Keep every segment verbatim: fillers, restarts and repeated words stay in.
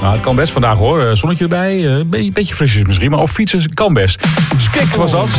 Nou, het kan best vandaag hoor. Zonnetje erbij, een beetje, beetje frisjes misschien. Maar op fietsen kan best. Skik was dat.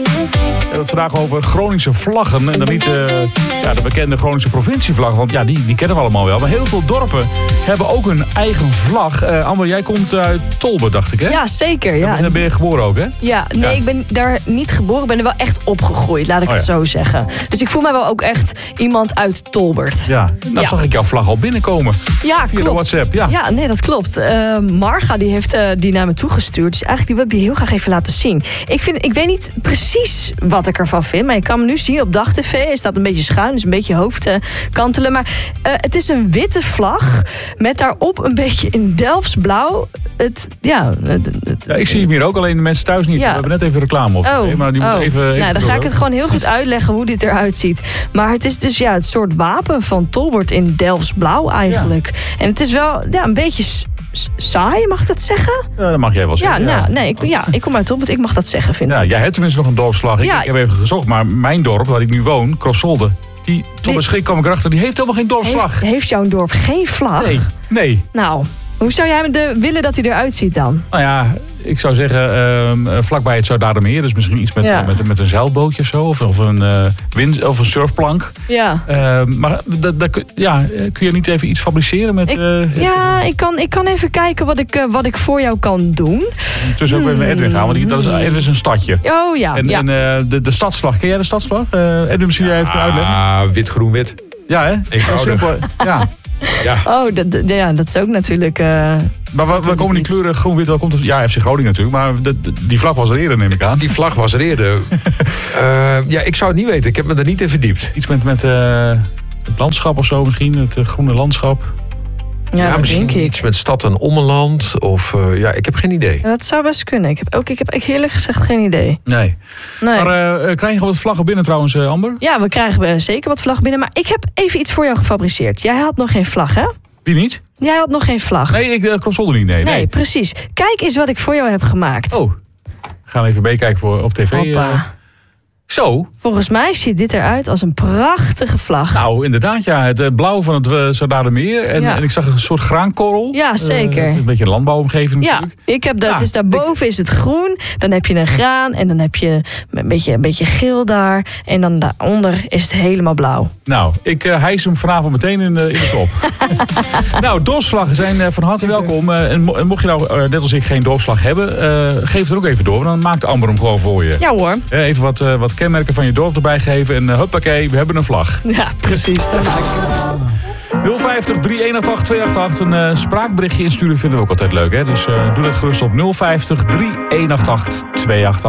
We hebben het vandaag over Groningse vlaggen. En dan niet uh, ja, de bekende Groningse provincievlag. Want ja, die, die kennen we allemaal wel. Maar heel veel dorpen hebben ook een eigen vlag. Uh, Amber, jij komt uit Tolbert, dacht ik, hè? Ja, zeker. Ja. En daar ben je geboren ook, hè? Ja, nee, ja. ik ben daar niet geboren. Ik ben er wel echt opgegroeid, laat ik oh, het ja. zo zeggen. Dus ik voel mij wel ook echt iemand uit Tolbert. Ja, nou ja. zag ik jouw vlag al binnenkomen. Ja, via klopt. de WhatsApp. Ja. ja, nee, dat klopt. Uh, Marga die heeft uh, die naar me toegestuurd. Dus eigenlijk die wil ik die heel graag even laten zien. Ik, vind, ik weet niet precies wat ik ervan vind. Maar je kan hem nu zien op Dag T V. Hij staat een beetje schuin, dus een beetje hoofd uh, kantelen. Maar uh, het is een witte vlag met daarop een beetje in Delftsblauw. Het, ja, het, het, ja, ik zie hem hier ook, alleen de mensen thuis niet. Ja. We hebben net even reclame op. Oh, maar die oh. moet even, even nou, dan ga ik het gewoon heel goed uitleggen hoe dit eruit ziet. Maar het is dus ja, het soort wapen van Tolbert in Delftsblauw eigenlijk. Ja. En het is wel ja, een beetje saai, mag ik dat zeggen? Ja, dat mag jij wel zeggen. Ja, ja. Nou, nee, ik, ja, ik kom uit Tolbert, ik mag dat zeggen, vind ja, ik. Jij hebt tenminste nog een dorpsvlag. Ik, ja. ik heb even gezocht, maar mijn dorp, waar ik nu woon, Kropswolde, die tot mijn schrik kwam ik erachter, die heeft helemaal geen dorpsvlag. Heeft, heeft jouw dorp geen vlag? Nee, nee. Nou, hoe zou jij de, willen dat hij eruit ziet dan? Nou ja, ik zou zeggen, uh, vlakbij het Zuidaardermeer, dus misschien iets met, ja. uh, met, met een zeilbootje of zo, of, of, een, uh, wind, of een surfplank. Ja. Uh, maar dat, dat, ja, kun je niet even iets fabriceren met... Ik, uh, ja, ik kan, ik kan even kijken wat ik, uh, wat ik voor jou kan doen. Tussen ook even met Edwin gaan, want die, dat is, Edwin is een stadje. Oh ja. En, ja. en uh, de, de stadsvlag, ken jij de stadsvlag? Uh, Edwin, misschien jij even kunnen uitleggen? Ah, wit, groen, wit. Ja, hè? Eenvoudig. Ja. Ja. Oh, dat, dat, ja, dat is ook natuurlijk... Uh, maar waar, waar komen die kleuren groen-wit wel? Komt het, ja, F C Groningen natuurlijk, maar de, de, die vlag was er eerder, neem ik aan. Die vlag was er eerder. uh, ja, ik zou het niet weten. Ik heb me er niet in verdiept. Iets met, met uh, het landschap of zo misschien, het uh, groene landschap. Ja, ja dat misschien denk ik. iets met stad en ommeland. Of uh, ja, ik heb geen idee. Ja, dat zou best kunnen. Ik heb ook, ik heb echt eerlijk gezegd geen idee. Nee. nee. Maar uh, krijg je wat vlaggen binnen trouwens, uh, Amber? Ja, we krijgen uh, zeker wat vlaggen binnen. Maar ik heb even iets voor jou gefabriceerd. Jij had nog geen vlag, hè? Wie niet? Jij had nog geen vlag. Nee, ik uh, kom zonder niet. Nee, nee, nee, precies. Kijk eens wat ik voor jou heb gemaakt. Oh, we gaan even meekijken voor op tv. Hoppa. Uh, zo. Volgens mij ziet dit eruit als een prachtige vlag. Nou, inderdaad, ja. Het uh, blauw van het uh, Zuidaardermeer. En, ja. en ik zag een soort graankorrel. Ja, zeker. Uh, een beetje een landbouwomgeving ja, natuurlijk. ik heb dat. Ja, dus daarboven ik... is het groen. Dan heb je een graan. En dan heb je een beetje, een beetje geel daar. En dan daaronder is het helemaal blauw. Nou, ik uh, hijs hem vanavond meteen in de, in de top. Nou, dorpsvlaggen zijn uh, van harte welkom. Uh, en, mo- en mocht je nou, uh, net als ik, geen dorpsvlag hebben, uh, geef het ook even door. Dan maakt Amber hem gewoon voor je. Ja hoor. Uh, even wat, uh, wat kenmerken van je dorp erbij geven. En uh, huppakee, we hebben een vlag. Ja, precies. nul vijftig, drie een acht acht, twee acht acht. Een uh, spraakberichtje insturen vinden we ook altijd leuk. Hè? Dus uh, doe dat gerust op nul vijftig, drie een acht acht, twee acht acht.